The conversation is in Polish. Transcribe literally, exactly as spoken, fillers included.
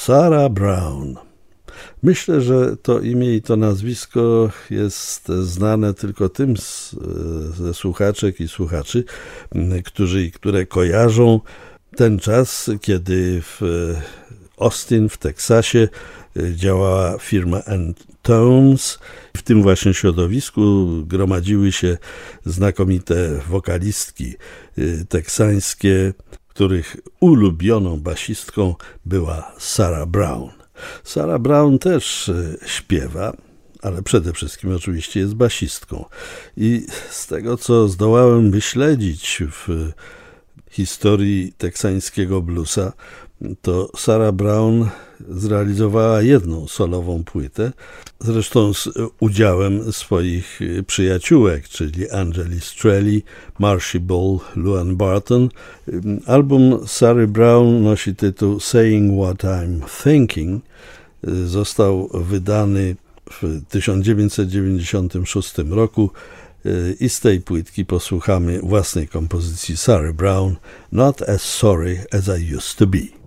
Sarah Brown. Myślę, że to imię i to nazwisko jest znane tylko tym z, ze słuchaczek i słuchaczy, którzy i które kojarzą ten czas, kiedy w Austin w Teksasie działała firma Antones. W tym właśnie środowisku gromadziły się znakomite wokalistki teksańskie, których ulubioną basistką była Sarah Brown. Sarah Brown też śpiewa, ale przede wszystkim oczywiście jest basistką. I z tego, co zdołałem wyśledzić w historii teksańskiego bluesa, to Sarah Brown zrealizowała jedną solową płytę, zresztą z udziałem swoich przyjaciółek, czyli Angeli Strelli, Marcia Ball, Luann Barton. Album Sarah Brown nosi tytuł Saying What I'm Thinking. Został wydany w tysiąc dziewięćset dziewięćdziesiątym szóstym roku i z tej płytki posłuchamy własnej kompozycji Sarah Brown, Not as Sorry as I Used to Be.